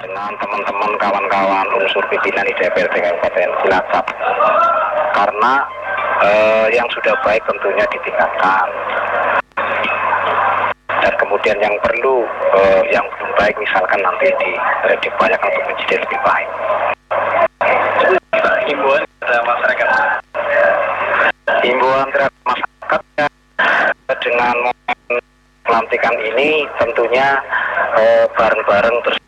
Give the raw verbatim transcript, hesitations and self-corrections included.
dengan teman-teman kawan-kawan unsur pimpinan di D P R D Kabupaten Cilacap, karena eh, yang sudah baik tentunya ditingkatkan, dan kemudian yang perlu eh, yang belum baik misalkan nanti di, eh, diupayakan untuk menjadi lebih baik. Himbauan kepada masyarakat. Himbauan terhadap masyarakat ya, dengan momen pelantikan ini tentunya eh, bareng-bareng terus